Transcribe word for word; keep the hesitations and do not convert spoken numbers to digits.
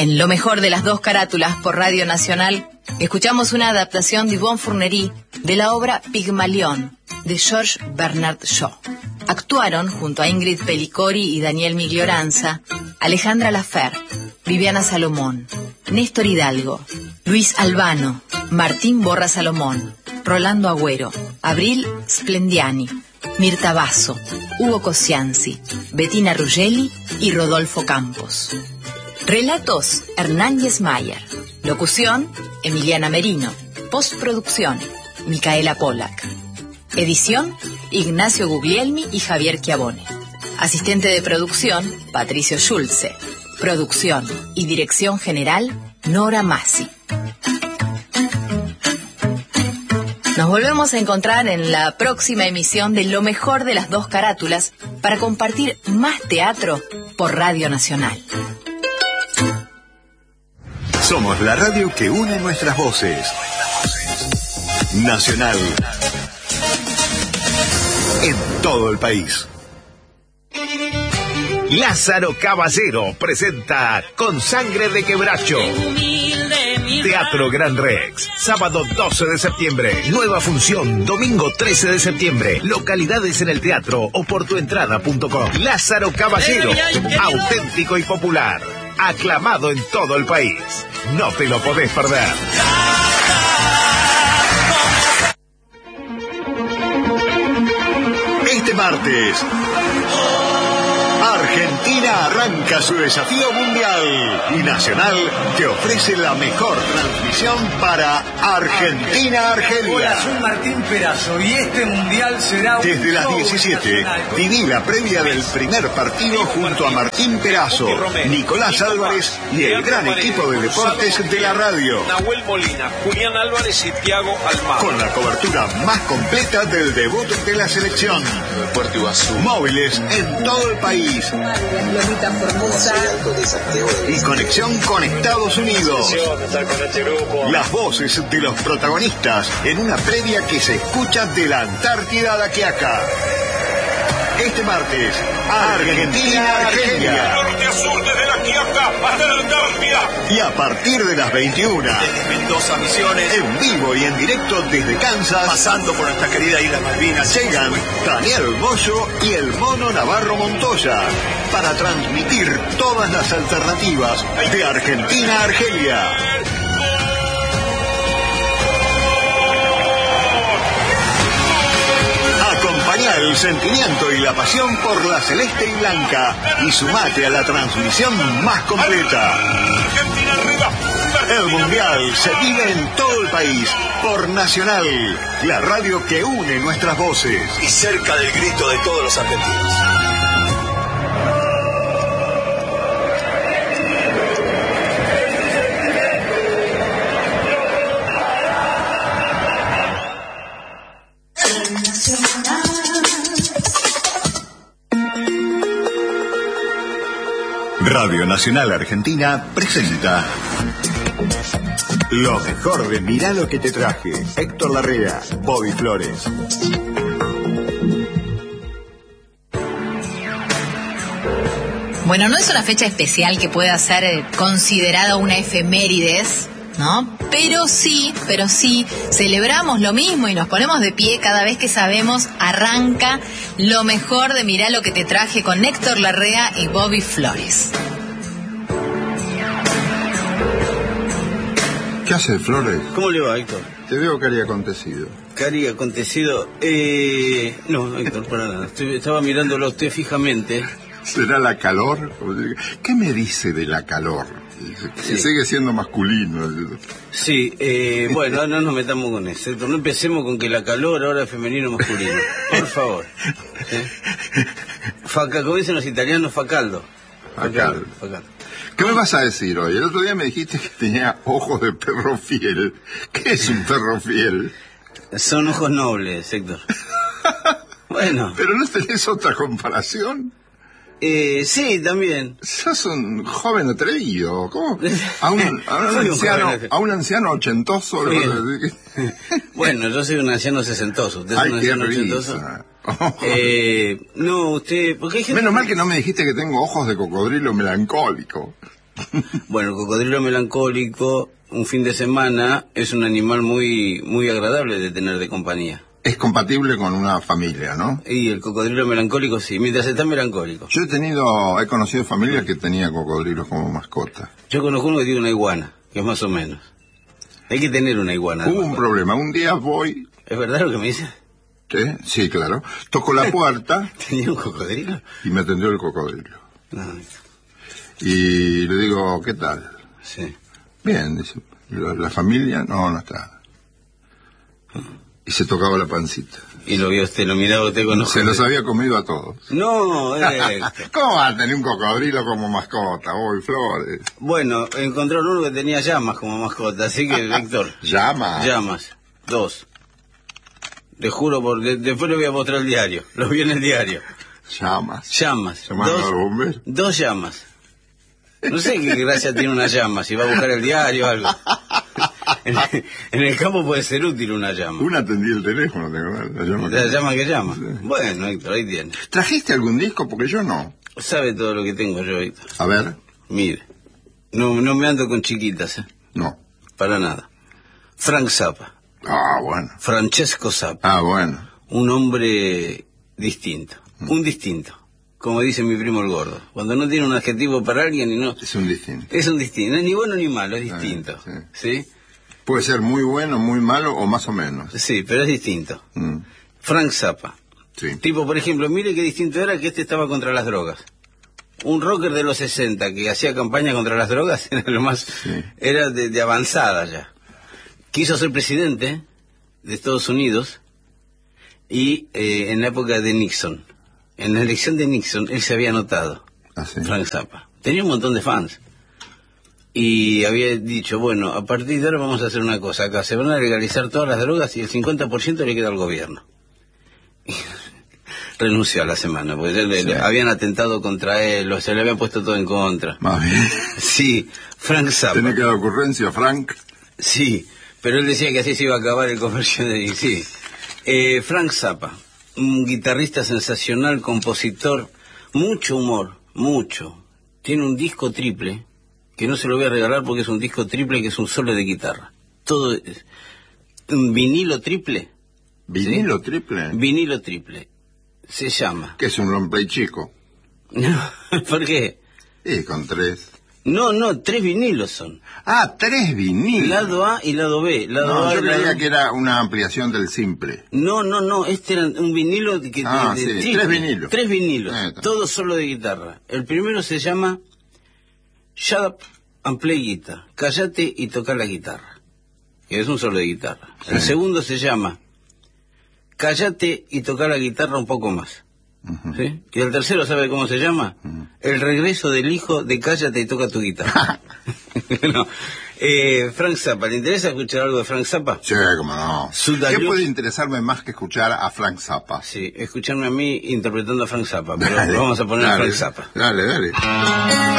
En Lo mejor de las dos carátulas por Radio Nacional, escuchamos una adaptación de Yvonne Fournery de la obra Pigmalión, de George Bernard Shaw. Actuaron, junto a Ingrid Pellicori y Daniel Miglioranza, Alejandra Lafer, Viviana Salomón, Néstor Hidalgo, Luis Albano, Martín Borra Salomón, Rolando Agüero, Abril Splendiani, Mirta Basso, Hugo Cosianzi, Bettina Ruggeli y Rodolfo Campos. Relatos, Hernán Yesmayer. Locución, Emiliana Merino. Postproducción, Micaela Pollack. Edición, Ignacio Guglielmi y Javier Chiavone. Asistente de producción, Patricio Schulze. Producción y dirección general, Nora Massi. Nos volvemos a encontrar en la próxima emisión de Lo mejor de las dos carátulas para compartir más teatro por Radio Nacional. Somos la radio que une nuestras voces. Nacional. En todo el país. Lázaro Caballero presenta Con Sangre de Quebracho. Teatro Gran Rex, sábado doce de septiembre, nueva función, domingo trece de septiembre, localidades en el teatro o por tuentrada punto com. Lázaro Caballero, auténtico y popular, aclamado en todo el país. No te lo podés perder. Este martes, Argentina arranca su desafío mundial y Nacional te ofrece la mejor transmisión para Argentina-Argelia. Hola, soy Martín Perazo y este mundial será un Desde las diecisiete, viví la previa del primer partido junto a Martín Perazo, Nicolás Álvarez y el gran equipo de deportes de la radio. Nahuel Molina, Julián Álvarez y Thiago Almagro. Con la cobertura más completa del debut de la selección. Puerto Iguazú. Móviles en todo el país. Y conexión con Estados Unidos. Las voces de los protagonistas en una previa que se escucha de la Antártida a la Quiaca. Este martes, Argentina-Argelia. Norte a sur desde la Quiaca hasta la Antártida. Y a partir de las veintiuna, Desde Mendoza, Misiones, en vivo y en directo desde Kansas, pasando por nuestra querida isla Malvinas, llegan Daniel Moyo y el Mono Navarro Montoya para transmitir todas las alternativas de Argentina a Argelia. Acompañá el sentimiento y la pasión por la celeste y blanca y sumate a la transmisión más completa. Argentina arriba. El Mundial se vive en todo el país por Nacional, la radio que une nuestras voces. Y cerca del grito de todos los argentinos. Radio Nacional Argentina presenta lo mejor de Mirá lo que te traje. Héctor Larrea, Bobby Flores. Bueno, no es una fecha especial que pueda ser considerada una efemérides, ¿no? Pero sí, pero sí, celebramos lo mismo y nos ponemos de pie cada vez que sabemos arranca lo mejor de Mirá lo que te traje con Héctor Larrea y Bobby Flores. ¿Qué hace, Flores? ¿Cómo le va, Héctor? Te veo cari acontecido. Cari acontecido. Eh... No, Héctor, para nada. Estoy- estaba mirándolo a usted fijamente. ¿Será la calor? ¿Qué me dice de la calor? Sí. Sigue siendo masculino. Sí, eh, bueno, no nos metamos con eso, Héctor. No empecemos con que la calor ahora es femenino o masculino. Por favor. ¿Eh? Faca, como dicen los italianos, facaldo. Facaldo. Facaldo. ¿Qué me vas a decir hoy? El otro día me dijiste que tenía ojos de perro fiel. ¿Qué es un perro fiel? Son ojos nobles, Héctor. Bueno. ¿Pero no tenés otra comparación? Eh, sí, también. Sos un joven atrevido. ¿Cómo? A un, a un, Soy un anciano, joven. a un anciano ochentoso. Bien. le- Bueno, yo soy un anciano sesentoso. ¿Usted es Ay, un qué anciano ochentoso? risa. Eh, no, usted... Porque hay gente... Menos mal que no me dijiste que tengo ojos de cocodrilo melancólico. Bueno, el cocodrilo melancólico, un fin de semana, es un animal muy muy agradable de tener de compañía. Es compatible con una familia, ¿no? Y el cocodrilo melancólico sí, mientras está melancólico. Yo he tenido, he conocido familias que tenían cocodrilos como mascota. Yo conozco uno que tiene una iguana, que es más o menos. Hay que tener una iguana. Hubo un problema, un día voy... ¿Es verdad lo que me dice? ¿Eh? Sí, claro. Toco la puerta... ¿Tenía un cocodrilo? Y me atendió el cocodrilo. No. Y le digo, ¿qué tal? Sí. Bien, dice, la, la familia, no, no está. Y se tocaba la pancita. Y lo vio usted, lo miraba usted con ojos. Se los había comido a todos. No, eh. ¿Cómo va a tener un cocodrilo como mascota? Hoy, Flores. Bueno, encontraron uno que tenía llamas como mascota, así que, Víctor. ¿Llamas? Llamas. Dos. Te juro, porque después le voy a mostrar el diario. Lo vi en el diario. Llamas. Llamas. ¿Llamando Dos, a los bomberos? dos llamas. No sé qué gracia tiene una llama, si va a buscar el diario o algo. En, en el campo puede ser útil una llama. Una atendí el teléfono, tengo la llama que La llama que llama. Sí. Bueno, Héctor, ahí tiene. ¿Trajiste algún disco? Porque yo no. Sabe todo lo que tengo yo, Héctor. A ver. Mire, no, no me ando con chiquitas, ¿eh? No. Para nada. Frank Zappa. Ah, bueno. Francesco Zappa. Ah, bueno. Un hombre distinto. Mm. Un distinto. Como dice mi primo el gordo. Cuando no tiene un adjetivo para alguien y no... Es un distinto. Es un distinto. No es ni bueno ni malo, es distinto. Sí. ¿Sí? Puede ser muy bueno, muy malo o más o menos. Sí, pero es distinto. Mm. Frank Zappa. Sí. Tipo, por ejemplo, mire qué distinto era que este estaba contra las drogas. Un rocker de los sesenta que hacía campaña contra las drogas era lo más... Sí. Era de, de avanzada ya. Quiso ser presidente de Estados Unidos y eh, en la época de Nixon. En la elección de Nixon, él se había anotado, ¿Ah, sí? Frank Zappa. Tenía un montón de fans. Y había dicho, bueno, a partir de ahora vamos a hacer una cosa. Acá se van a legalizar todas las drogas y el cincuenta por ciento le queda al gobierno. Y renunció a la semana, porque ya le, Sí. le habían atentado contra él, o se le habían puesto todo en contra. Más bien. Sí, Frank Zappa. ¿Tiene que dar ocurrencia, Frank? Sí, pero él decía que así se iba a acabar el comercio de... Sí. Eh, Frank Zappa, un guitarrista sensacional, compositor, mucho humor, mucho. Tiene un disco triple, que no se lo voy a regalar porque es un disco triple que es un solo de guitarra. Todo es un vinilo triple. ¿Vinilo ¿Sí? triple? Vinilo triple. Se llama. Que es un long play chico. No, ¿por qué? Y con tres. No, no, tres vinilos son. Ah, tres vinilos. Lado A y lado B. Lado No, A yo y lado... creía que era una ampliación del simple. No, no, no, este era un vinilo de, de, Ah, de sí, triple. tres vinilos. Tres vinilos, Eh, está. todos solo de guitarra. El primero se llama Shut Up and Play Guitar. Cállate y toca la guitarra. Que es un solo de guitarra. Sí. El segundo se llama Cállate y toca la guitarra un poco más. Uh-huh. ¿Sí? Y el tercero, ¿sabe cómo se llama? Uh-huh. El regreso del hijo de Cállate y toca tu guitarra. No. eh, Frank Zappa, ¿le interesa escuchar algo de Frank Zappa? Sí, cómo no. Su ¿Qué Darius- puede interesarme más que escuchar a Frank Zappa? Sí, escucharme a mí interpretando a Frank Zappa, pero Dale, vamos a poner dale, a Frank Zappa. Dale, dale.